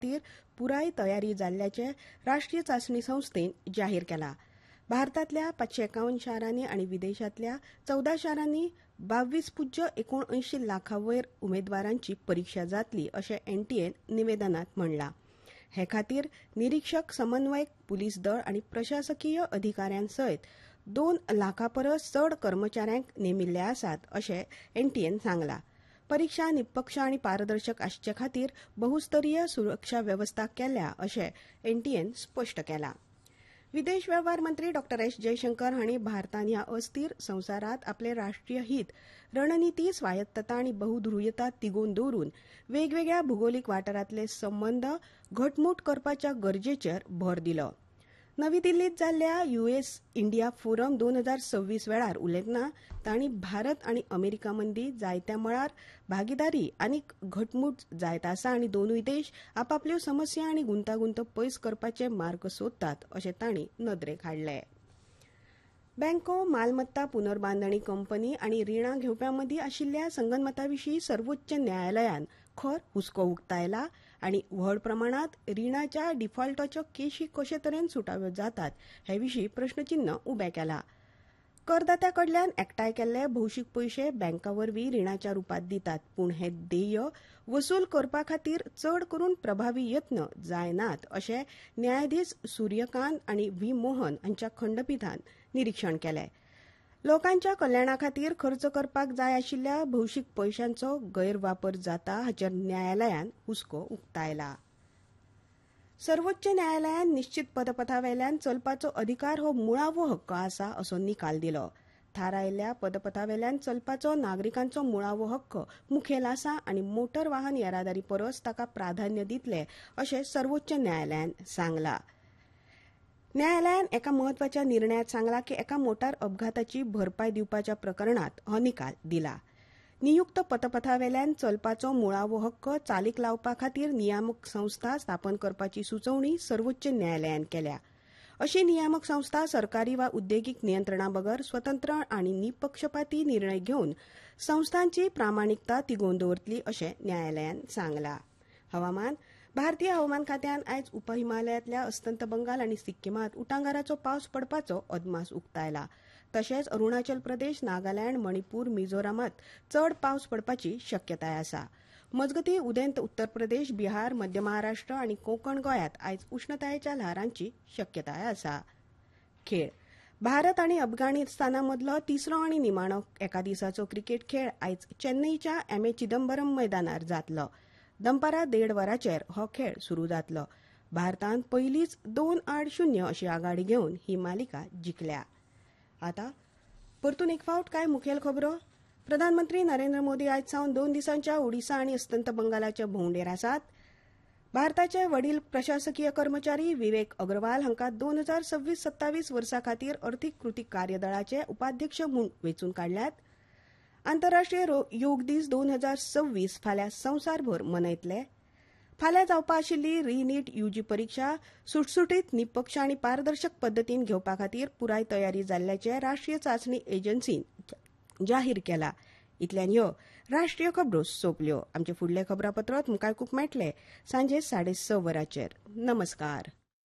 खातीर पुराय तयारी जाल्ल्याचे राष्ट्रीय चांचणी संस्थेन जाहीर केला. भारतातल्या 551 शारांनी आणि विदेशातल्या 14 शारांनी 22.79 लाखांवयर उमेदवारांची परीक्षा जातली अशें एनटीएन निवेदनात म्हणला. हे खातीर निरीक्षक, समन्वयक, पुलीस दळ आनी प्रशासकीय अधिकाऱ्यांसयत 2 लाखांपरस चड कर्मचाऱ्यांक नेमिल्ले आसात अशें एनटीएन सांगला. परीक्षा निपक्ष आनी पारदर्शक आसचे खातीर बहुस्तरीय सुरक्षा वेवस्था केल्या अशें एनटीएन स्पश्ट केलां. विदेश वेव्हार मंत्री डॉ. एस. जयशंकर हांणी भारतान ह्या अस्थिर संवसारांत आपले राष्ट्रीय हित, रणनिती, स्वायत्तता आनी बहुध्रुवीयता तिगोवन दवरून वेगवेगळ्या भूगोलीक वाठारांतले संबंद घटमूट करपाच्या गरजेचेर भर दिलो. नवी दिल्लींत जाल्ल्या यूएस इंडिया फोरम 2026 वेळार उलयतना तांणी भारत आनी अमेरिका मदीं जायत्या मळार भागीदारी आनीक घटमूट जायत आसा आनी दोनूय देश आपापल्यो समस्या आनी गुंतागुंत पयस करपाचे मार्ग सोदतात अशें तांणी नदरेक हाडले. बँको, मालमत्ता पुनर्बांदणी कंपनी आनी रिणां घेवप्यां मदीं आशिल्ल्या संगनमताविशीं सर्वोच्च न्यायालयान खर हुस्को उक्तायला आनी व्हड प्रमाणांत रिणाच्या डिफॉल्टाच्यो केशी कशे तरेन सुटाव्यो जातात हे विशीं प्रश्नचिन्ह उबें केलां. करदात्या कडल्यान एकठांय केल्ले भौशीक पयशे बँकां वरवीं रिणाच्या रुपांत दितात, पूण हे देय वसूल करपा खातीर चड करून प्रभावी यत्न जायनात अशें न्यायाधीश सूर्यकांत आनी व्ही. मोहन हांच्या खंडपीठान निरीक्षण केलें. लोकांच्या कल्याणा खातीर खर्च करपाक जाय आशिल्ल्या भौशीक पयशांचो गैरवापर जाता हाचेर न्यायालयान हुस्को उक्तायला. सर्वोच्च न्यायालयान निश्चित पदपथावेल्यान चलपाचो अधिकार हो मुळावो हक्क आसा असो निकाल दिलो. थारायिल्ल्या पदपथावेल्यान चलपाचो नागरिकांचो मुळावो हक्क मुखेल आसा आनी मोटर वाहन येरादारी परस ताका प्राधान्य दितले अशें सर्वोच्च न्यायालयान सांगलां. न्यायालयान एका म्हत्वाच्या निर्णयात सांगला की एका मोटार अपघाताची भरपाय दिवपाच्या प्रकरणात हो निकाल दिला. नियुक्त पदपथावेल्यान चलपाचो मुळावो हक्क चालीक लावपा खातीर नियामक संस्था स्थापन करपाची सुचोवणी सर्वोच्च न्यायालयान केल्या. अशी नियामक संस्था सरकारी वा उद्देगीक नियंत्रणा बगर स्वतंत्र आनी निपक्षपाती निर्णय घेवन संस्थांची प्रामाणिकता तिगोवन दवरतली अशें न्यायालयान सांगलां. हवामान. भारतीय हवामान खात्यान आयज उपहिमालयातल्या अस्तंत बंगाल आनी सिक्कीमांत उटंगाराचो पावस पडपाचो अदमास उक्तायला. तशेंच अरुणाचल प्रदेश, नागालँड, मणिपूर, मिझोरामांत चड पावस पडपाची शक्यताय आसा. मजगतीं उदेंत उत्तर प्रदेश, बिहार, मध्य महाराष्ट्र आनी कोंकण गोंयांत आयज उश्णतायेच्या ल्हारांची शक्यताय आसा. खेळ. भारत आनी अफगाणिस्ताना मदलो तिसरो आनी निमाणो एका दिसाचो क्रिकेट खेळ आयज चेन्नईच्या एम.ए. चिदंबरम मैदानार जातलो. दनपारां 1.5 वरांचेर हो खेळ सुरू जातलो. भारतान पयलींच 2-0 अशी आघाडी घेवन ही मालिका जिखल्या. आतां परतून एक फावट कांय मुखेल खबरो. प्रधानमंत्री नरेंद्र मोदी आयज सावन 2 दिसांच्या ओडिशा आनी अस्तंत बंगालाच्या भोंवडेर आसात. भारताचे वडील प्रशासकीय कर्मचारी विवेक अग्रवाल हांकां 2026-27 वर्सा खातीर अर्थीक कृती कार्यदळाचे उपाध्यक्ष म्हूण वेंचून काडल्यात. आंतरराष्ट्रीय योग दीस 2026 फाल्यां संवसारभर मनयतले. फाल्यां जावपा आशिल्ली री-नीट यूजी परीक्षा सुटसुटीत, निपक्ष आनी पारदर्शक पद्दतीन घेवपा खातीर पुराय तयारी जाल्ल्याचे राष्ट्रीय चांचणी एजन्सीन जाहीर केला. इतल्यान ह्यो राष्ट्रीय खबरो सोंपल्यो. आमचे फुडले खबरापत्र तुमकां आयकूंक मेळटले सांजे 6:30 वरांचेर. नमस्कार.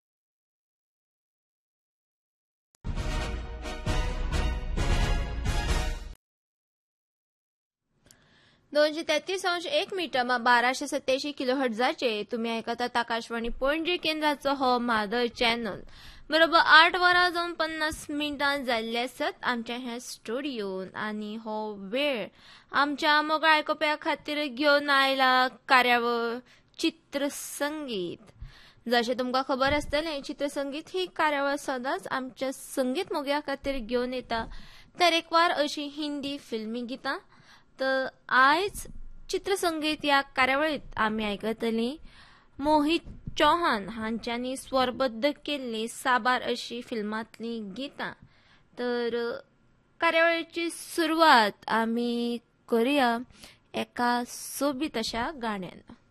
233.1 मीटर 1287 किलोहर्ट्झाचेर तुम्ही आयकतात आकाशवाणी पणजी केंद्राचो हो मादर चॅनल. बरोबर 8 वरां जावन 50 मिनटां जाल्ले आसात आमच्या ह्या स्टुडियोन आनी हो वेळ आमच्या मोगळ्या आयकुप्या खातीर घेवन आयला कार्यावळ चित्रसंगीत. जशें तुमकां खबर आसतलें, चित्रसंगीत ही कार्यावळ सदांच आमच्या संगीत मोग्या खातीर घेवन येता तरेकवार अशी हिंदी फिल्मी गितां. तर आयज चित्रसंगीत ह्या कार्यावळींत आमी आयकतलीं मोहित चौहान हांच्यांनी स्वरबद्ध केल्ली साबार अशी फिल्मांतलीं गितां. तर कार्यावळीची सुरवात आमी करुया एका सोबीत अशा गाण्यान.